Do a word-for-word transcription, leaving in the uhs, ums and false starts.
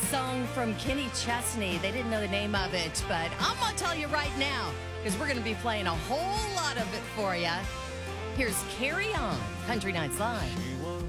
song from Kenny Chesney. They didn't know the name of it, but I'm going to tell you right now because we're going to be playing a whole lot of it for you. Here's Carry On, Country Nights Live.